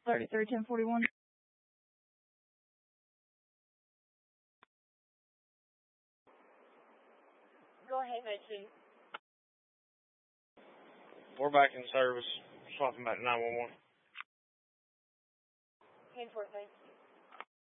331041. Go ahead, Mitchie. We're back in service. Swapping back to 911. 10-4, thanks.